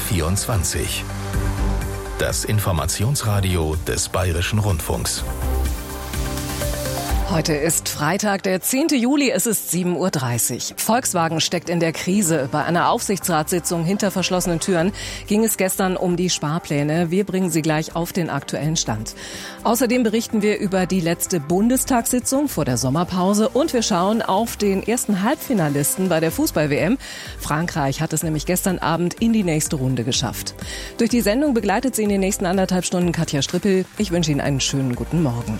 BR24. Das Informationsradio des Bayerischen Rundfunks. Heute ist Freitag, der 10. Juli, es ist 7.30 Uhr. Volkswagen steckt in der Krise. Bei einer Aufsichtsratssitzung hinter verschlossenen Türen ging es gestern um die Sparpläne. Wir bringen Sie gleich auf den aktuellen Stand. Außerdem berichten wir über die letzte Bundestagssitzung vor der Sommerpause und wir schauen auf den ersten Halbfinalisten bei der Fußball-WM. Frankreich hat es nämlich gestern Abend in die nächste Runde geschafft. Durch die Sendung begleitet Sie in den nächsten 1,5 Stunden Katja Strippel. Ich wünsche Ihnen einen schönen guten Morgen.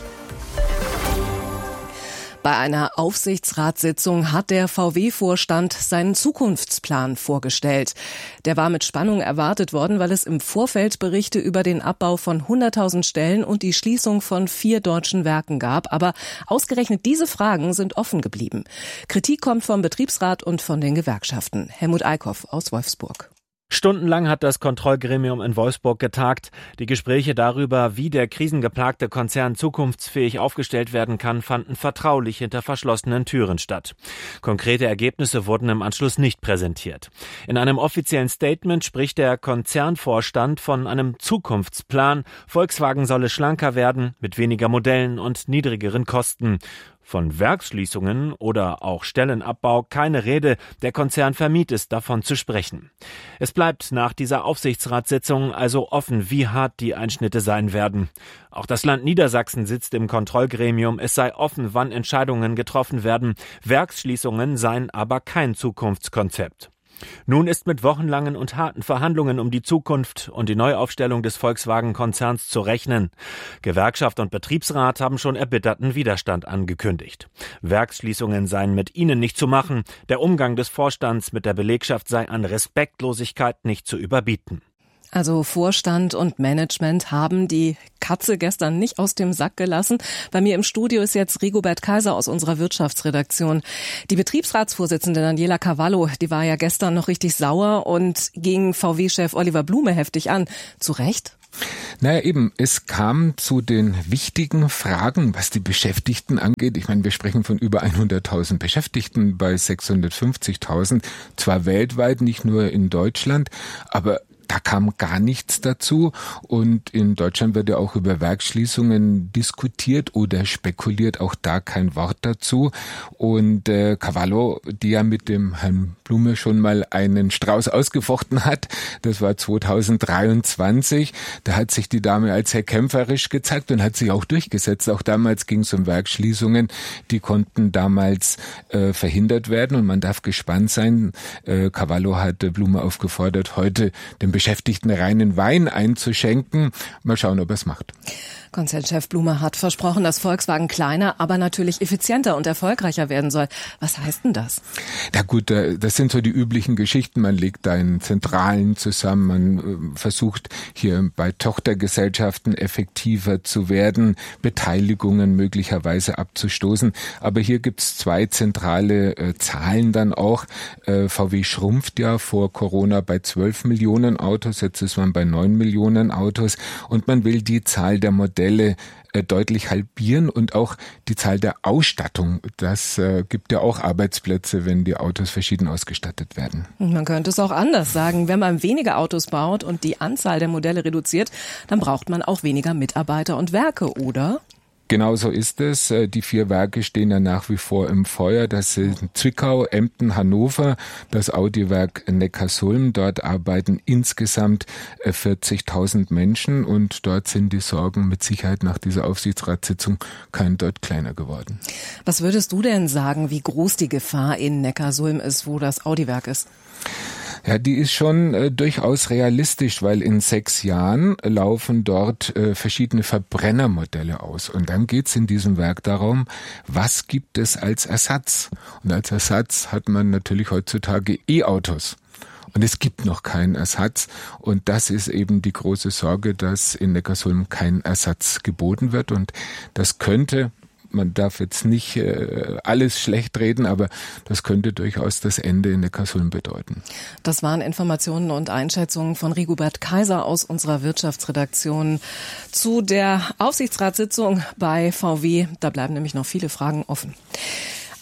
Bei einer Aufsichtsratssitzung hat der VW-Vorstand seinen Zukunftsplan vorgestellt. Der war mit Spannung erwartet worden, weil es im Vorfeld Berichte über den Abbau von 100.000 Stellen und die Schließung von 4 deutschen Werken gab. Aber ausgerechnet diese Fragen sind offen geblieben. Kritik kommt vom Betriebsrat und von den Gewerkschaften. Helmut Eickhoff aus Wolfsburg. Stundenlang hat das Kontrollgremium in Wolfsburg getagt. Die Gespräche darüber, wie der krisengeplagte Konzern zukunftsfähig aufgestellt werden kann, fanden vertraulich hinter verschlossenen Türen statt. Konkrete Ergebnisse wurden im Anschluss nicht präsentiert. In einem offiziellen Statement spricht der Konzernvorstand von einem Zukunftsplan. Volkswagen solle schlanker werden, mit weniger Modellen und niedrigeren Kosten. Von Werksschließungen oder auch Stellenabbau keine Rede. Der Konzern vermied es, davon zu sprechen. Es bleibt nach dieser Aufsichtsratssitzung also offen, wie hart die Einschnitte sein werden. Auch das Land Niedersachsen sitzt im Kontrollgremium. Es sei offen, wann Entscheidungen getroffen werden. Werksschließungen seien aber kein Zukunftskonzept. Nun ist mit wochenlangen und harten Verhandlungen um die Zukunft und die Neuaufstellung des Volkswagen-Konzerns zu rechnen. Gewerkschaft und Betriebsrat haben schon erbitterten Widerstand angekündigt. Werksschließungen seien mit ihnen nicht zu machen. Der Umgang des Vorstands mit der Belegschaft sei an Respektlosigkeit nicht zu überbieten. Also Vorstand und Management haben die Katze gestern nicht aus dem Sack gelassen. Bei mir im Studio ist jetzt Rigobert Kaiser aus unserer Wirtschaftsredaktion. Die Betriebsratsvorsitzende Daniela Cavallo, die war ja gestern noch richtig sauer und ging VW-Chef Oliver Blume heftig an. Zu Recht? Naja, eben, es kam zu den wichtigen Fragen, was die Beschäftigten angeht. Ich meine, wir sprechen von über 100.000 Beschäftigten bei 650.000, zwar weltweit, nicht nur in Deutschland, aber da kam gar nichts dazu und in Deutschland wird ja auch über Werksschließungen diskutiert oder spekuliert, auch da kein Wort dazu. Und Cavallo, die ja mit dem Herrn Blume schon mal einen Strauß ausgefochten hat, das war 2023, da hat sich die Dame als sehr kämpferisch gezeigt und hat sich auch durchgesetzt. Auch damals ging es um Werksschließungen, die konnten damals verhindert werden und man darf gespannt sein. Cavallo hat Blume aufgefordert, heute den Beschäftigten reinen Wein einzuschenken. Mal schauen, ob er es macht. Konzernchef Blume hat versprochen, dass Volkswagen kleiner, aber natürlich effizienter und erfolgreicher werden soll. Was heißt denn das? Na gut, das sind so die üblichen Geschichten. Man legt da einen Zentralen zusammen, man versucht hier bei Tochtergesellschaften effektiver zu werden, Beteiligungen möglicherweise abzustoßen. Aber hier gibt's 2 zentrale Zahlen dann auch. VW schrumpft ja vor Corona bei 12 Millionen Autos, jetzt ist man bei 9 Millionen Autos und man will die Zahl der Modelle deutlich halbieren und auch die Zahl der Ausstattung. Das gibt ja auch Arbeitsplätze, wenn die Autos verschieden ausgestattet werden. Man könnte es auch anders sagen. Wenn man weniger Autos baut und die Anzahl der Modelle reduziert, dann braucht man auch weniger Mitarbeiter und Werke, oder? Genau so ist es. Die 4 Werke stehen ja nach wie vor im Feuer. Das sind Zwickau, Emden, Hannover, das Audi-Werk Neckarsulm. Dort arbeiten insgesamt 40.000 Menschen und dort sind die Sorgen mit Sicherheit nach dieser Aufsichtsratssitzung kein Deut kleiner geworden. Was würdest du denn sagen, wie groß die Gefahr in Neckarsulm ist, wo das Audi-Werk ist? Ja, die ist schon durchaus realistisch, weil in 6 Jahren laufen dort verschiedene Verbrennermodelle aus. Und dann geht's in diesem Werk darum, was gibt es als Ersatz? Und als Ersatz hat man natürlich heutzutage E-Autos. Und es gibt noch keinen Ersatz. Und das ist eben die große Sorge, dass in Neckarsulm kein Ersatz geboten wird. Und das könnte, man darf jetzt nicht alles schlecht reden, aber das könnte durchaus das Ende in Neckarsulm bedeuten. Das waren Informationen und Einschätzungen von Rigobert Kaiser aus unserer Wirtschaftsredaktion zu der Aufsichtsratssitzung bei VW. Da bleiben nämlich noch viele Fragen offen.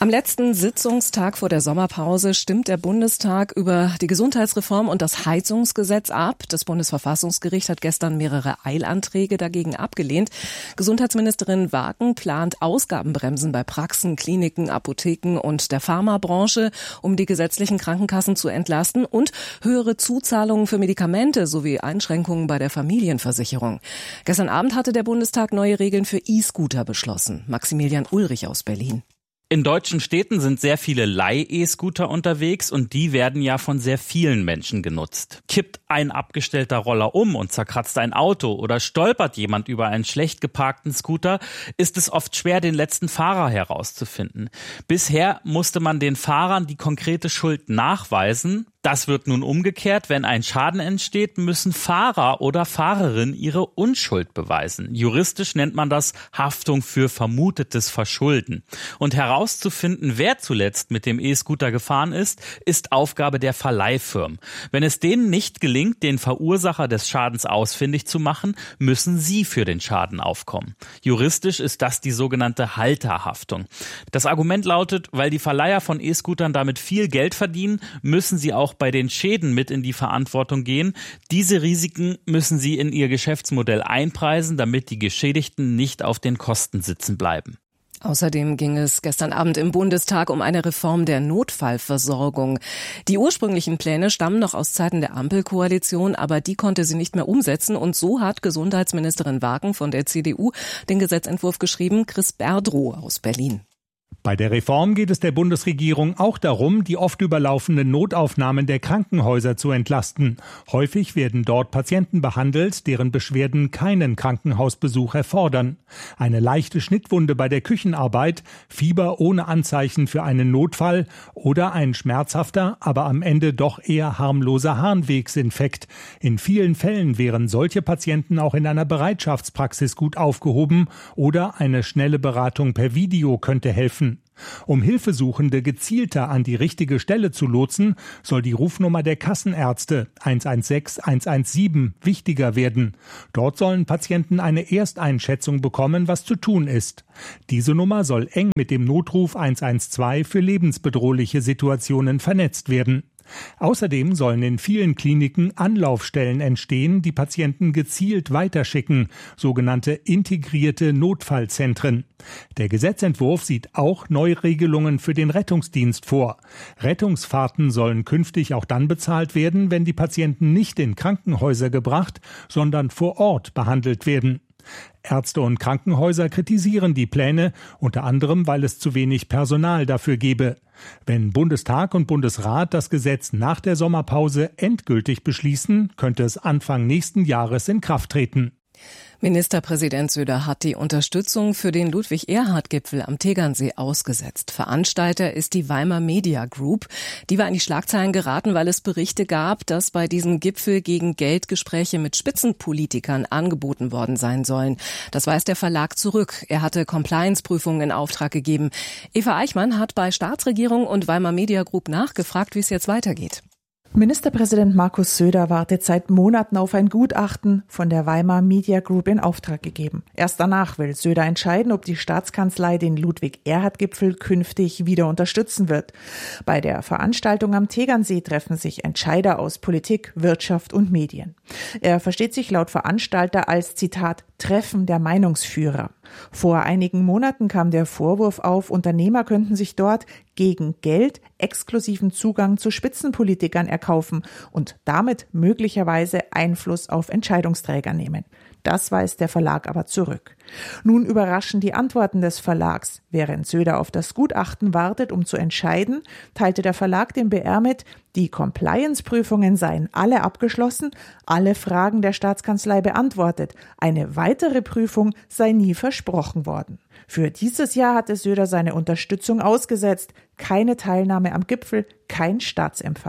Am letzten Sitzungstag vor der Sommerpause stimmt der Bundestag über die Gesundheitsreform und das Heizungsgesetz ab. Das Bundesverfassungsgericht hat gestern mehrere Eilanträge dagegen abgelehnt. Gesundheitsministerin Wagen plant Ausgabenbremsen bei Praxen, Kliniken, Apotheken und der Pharmabranche, um die gesetzlichen Krankenkassen zu entlasten, und höhere Zuzahlungen für Medikamente sowie Einschränkungen bei der Familienversicherung. Gestern Abend hatte der Bundestag neue Regeln für E-Scooter beschlossen. Maximilian Ulrich aus Berlin. In deutschen Städten sind sehr viele Leih-E-Scooter unterwegs und die werden ja von sehr vielen Menschen genutzt. Kippt ein abgestellter Roller um und zerkratzt ein Auto oder stolpert jemand über einen schlecht geparkten Scooter, ist es oft schwer, den letzten Fahrer herauszufinden. Bisher musste man den Fahrern die konkrete Schuld nachweisen. Das wird nun umgekehrt. Wenn ein Schaden entsteht, müssen Fahrer oder Fahrerin ihre Unschuld beweisen. Juristisch nennt man das Haftung für vermutetes Verschulden. Und herauszufinden, wer zuletzt mit dem E-Scooter gefahren ist Aufgabe der Verleihfirmen. Wenn es denen nicht gelingt, den Verursacher des Schadens ausfindig zu machen, müssen sie für den Schaden aufkommen. Juristisch ist das die sogenannte Halterhaftung. Das Argument lautet, weil die Verleiher von E-Scootern damit viel Geld verdienen, müssen sie auch bei den Schäden mit in die Verantwortung gehen. Diese Risiken müssen sie in ihr Geschäftsmodell einpreisen, damit die Geschädigten nicht auf den Kosten sitzen bleiben. Außerdem ging es gestern Abend im Bundestag um eine Reform der Notfallversorgung. Die ursprünglichen Pläne stammen noch aus Zeiten der Ampelkoalition, aber die konnte sie nicht mehr umsetzen. Und so hat Gesundheitsministerin Wagen von der CDU den Gesetzentwurf geschrieben. Chris Berdrow aus Berlin. Bei der Reform geht es der Bundesregierung auch darum, die oft überlaufenden Notaufnahmen der Krankenhäuser zu entlasten. Häufig werden dort Patienten behandelt, deren Beschwerden keinen Krankenhausbesuch erfordern. Eine leichte Schnittwunde bei der Küchenarbeit, Fieber ohne Anzeichen für einen Notfall oder ein schmerzhafter, aber am Ende doch eher harmloser Harnwegsinfekt. In vielen Fällen wären solche Patienten auch in einer Bereitschaftspraxis gut aufgehoben oder eine schnelle Beratung per Video könnte helfen. Um Hilfesuchende gezielter an die richtige Stelle zu lotsen, soll die Rufnummer der Kassenärzte 116 117 wichtiger werden. Dort sollen Patienten eine Ersteinschätzung bekommen, was zu tun ist. Diese Nummer soll eng mit dem Notruf 112 für lebensbedrohliche Situationen vernetzt werden. Außerdem sollen in vielen Kliniken Anlaufstellen entstehen, die Patienten gezielt weiterschicken, sogenannte integrierte Notfallzentren. Der Gesetzentwurf sieht auch Neuregelungen für den Rettungsdienst vor. Rettungsfahrten sollen künftig auch dann bezahlt werden, wenn die Patienten nicht in Krankenhäuser gebracht, sondern vor Ort behandelt werden. Ärzte und Krankenhäuser kritisieren die Pläne, unter anderem, weil es zu wenig Personal dafür gebe. Wenn Bundestag und Bundesrat das Gesetz nach der Sommerpause endgültig beschließen, könnte es Anfang nächsten Jahres in Kraft treten. Ministerpräsident Söder hat die Unterstützung für den Ludwig-Erhard-Gipfel am Tegernsee ausgesetzt. Veranstalter ist die Weimar Media Group. Die war in die Schlagzeilen geraten, weil es Berichte gab, dass bei diesem Gipfel gegen Geld Gespräche mit Spitzenpolitikern angeboten worden sein sollen. Das weist der Verlag zurück. Er hatte Compliance-Prüfungen in Auftrag gegeben. Eva Eichmann hat bei Staatsregierung und Weimar Media Group nachgefragt, wie es jetzt weitergeht. Ministerpräsident Markus Söder wartet seit Monaten auf ein Gutachten von der Weimar Media Group in Auftrag gegeben. Erst danach will Söder entscheiden, ob die Staatskanzlei den Ludwig-Erhard-Gipfel künftig wieder unterstützen wird. Bei der Veranstaltung am Tegernsee treffen sich Entscheider aus Politik, Wirtschaft und Medien. Er versteht sich laut Veranstalter als, Zitat, Treffen der Meinungsführer. Vor einigen Monaten kam der Vorwurf auf, Unternehmer könnten sich dort gegen Geld exklusiven Zugang zu Spitzenpolitikern erkaufen und damit möglicherweise Einfluss auf Entscheidungsträger nehmen. Das weist der Verlag aber zurück. Nun überraschen die Antworten des Verlags. Während Söder auf das Gutachten wartet, um zu entscheiden, teilte der Verlag dem BR mit, die Compliance-Prüfungen seien alle abgeschlossen, alle Fragen der Staatskanzlei beantwortet. Eine weitere Prüfung sei nie versprochen worden. Für dieses Jahr hatte Söder seine Unterstützung ausgesetzt. Keine Teilnahme am Gipfel, kein Staatsempfang.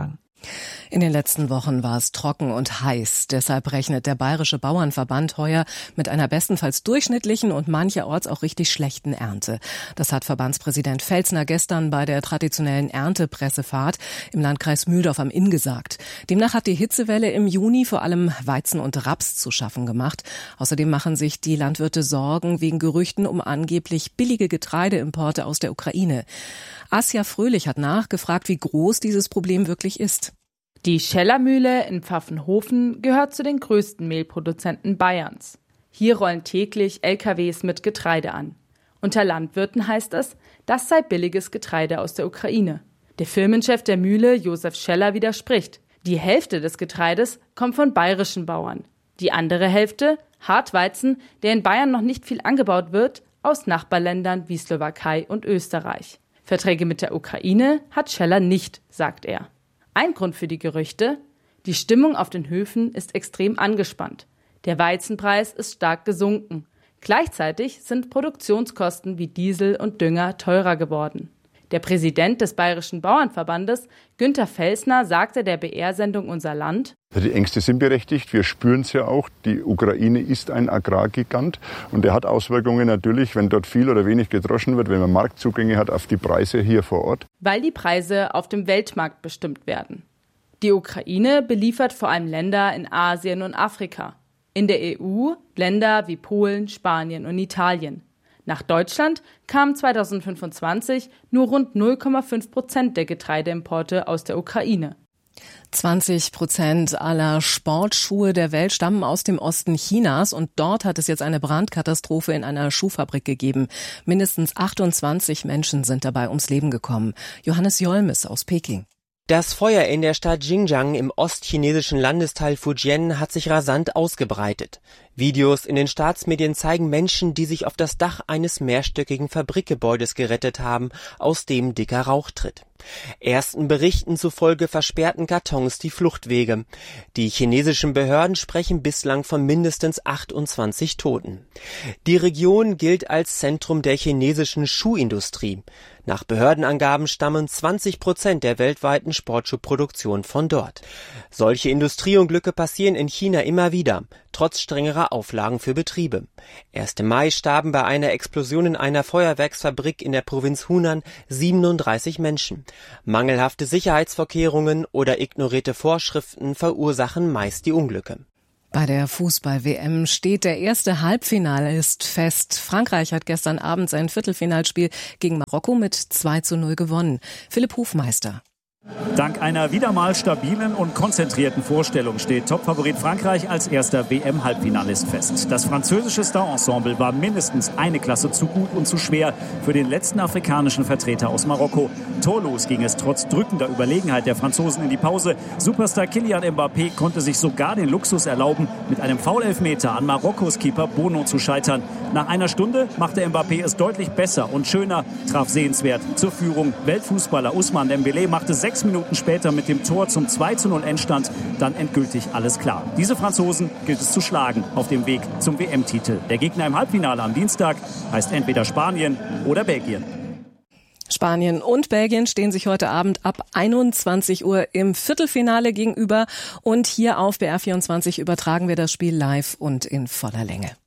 In den letzten Wochen war es trocken und heiß. Deshalb rechnet der Bayerische Bauernverband heuer mit einer bestenfalls durchschnittlichen und mancherorts auch richtig schlechten Ernte. Das hat Verbandspräsident Felsner gestern bei der traditionellen Erntepressefahrt im Landkreis Mühldorf am Inn gesagt. Demnach hat die Hitzewelle im Juni vor allem Weizen und Raps zu schaffen gemacht. Außerdem machen sich die Landwirte Sorgen wegen Gerüchten um angeblich billige Getreideimporte aus der Ukraine. Asja Fröhlich hat nachgefragt, wie groß dieses Problem wirklich ist. Die Scheller-Mühle in Pfaffenhofen gehört zu den größten Mehlproduzenten Bayerns. Hier rollen täglich LKWs mit Getreide an. Unter Landwirten heißt es, das sei billiges Getreide aus der Ukraine. Der Firmenchef der Mühle, Josef Scheller, widerspricht. Die Hälfte des Getreides kommt von bayerischen Bauern. Die andere Hälfte, Hartweizen, der in Bayern noch nicht viel angebaut wird, aus Nachbarländern wie Slowakei und Österreich. Verträge mit der Ukraine hat Scheller nicht, sagt er. Ein Grund für die Gerüchte: die Stimmung auf den Höfen ist extrem angespannt. Der Weizenpreis ist stark gesunken. Gleichzeitig sind Produktionskosten wie Diesel und Dünger teurer geworden. Der Präsident des Bayerischen Bauernverbandes, Günther Felsner, sagte der BR-Sendung Unser Land: Die Ängste sind berechtigt, wir spüren es ja auch. Die Ukraine ist ein Agrargigant und der hat Auswirkungen natürlich, wenn dort viel oder wenig gedroschen wird, wenn man Marktzugänge hat, auf die Preise hier vor Ort. Weil die Preise auf dem Weltmarkt bestimmt werden. Die Ukraine beliefert vor allem Länder in Asien und Afrika. In der EU Länder wie Polen, Spanien und Italien. Nach Deutschland kamen 2025 nur rund 0,5% der Getreideimporte aus der Ukraine. 20% aller Sportschuhe der Welt stammen aus dem Osten Chinas und dort hat es jetzt eine Brandkatastrophe in einer Schuhfabrik gegeben. Mindestens 28 Menschen sind dabei ums Leben gekommen. Johannes Jolmes aus Peking. Das Feuer in der Stadt Xinjiang im ostchinesischen Landesteil Fujian hat sich rasant ausgebreitet. Videos in den Staatsmedien zeigen Menschen, die sich auf das Dach eines mehrstöckigen Fabrikgebäudes gerettet haben, aus dem dicker Rauch tritt. Ersten Berichten zufolge versperrten Kartons die Fluchtwege. Die chinesischen Behörden sprechen bislang von mindestens 28 Toten. Die Region gilt als Zentrum der chinesischen Schuhindustrie. Nach Behördenangaben stammen 20% der weltweiten Sportschuhproduktion von dort. Solche Industrieunglücke passieren in China immer wieder, trotz strengerer Auflagen für Betriebe. Erst im Mai starben bei einer Explosion in einer Feuerwerksfabrik in der Provinz Hunan 37 Menschen. Mangelhafte Sicherheitsvorkehrungen oder ignorierte Vorschriften verursachen meist die Unglücke. Bei der Fußball-WM steht der erste Halbfinalist fest. Frankreich hat gestern Abend sein Viertelfinalspiel gegen Marokko mit 2:0 gewonnen. Philipp Hofmeister. Dank einer wieder mal stabilen und konzentrierten Vorstellung steht Topfavorit Frankreich als erster WM-Halbfinalist fest. Das französische Star-Ensemble war mindestens eine Klasse zu gut und zu schwer für den letzten afrikanischen Vertreter aus Marokko. Torlos ging es trotz drückender Überlegenheit der Franzosen in die Pause. Superstar Kylian Mbappé konnte sich sogar den Luxus erlauben, mit einem Foul-Elfmeter an Marokkos Keeper Bono zu scheitern. Nach einer Stunde machte Mbappé es deutlich besser und schöner, traf sehenswert zur Führung. Weltfußballer Ousmane Dembélé machte 6 Minuten später mit dem Tor zum 2:0 Endstand dann endgültig alles klar. Diese Franzosen gilt es zu schlagen auf dem Weg zum WM-Titel. Der Gegner im Halbfinale am Dienstag heißt entweder Spanien oder Belgien. Spanien und Belgien stehen sich heute Abend ab 21 Uhr im Viertelfinale gegenüber und hier auf BR24 übertragen wir das Spiel live und in voller Länge.